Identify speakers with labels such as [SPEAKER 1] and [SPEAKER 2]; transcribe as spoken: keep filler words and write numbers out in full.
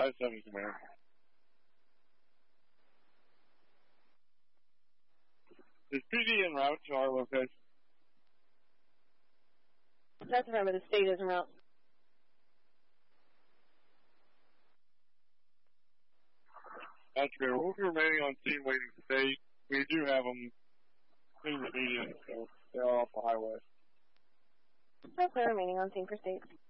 [SPEAKER 1] five seven, command. Is P D en route to our location?
[SPEAKER 2] That's affirmative. The state is en route.
[SPEAKER 1] That's good. We'll be remaining on scene waiting state. We do have them in the median, so they're off the highway.
[SPEAKER 2] That's remaining on scene for state.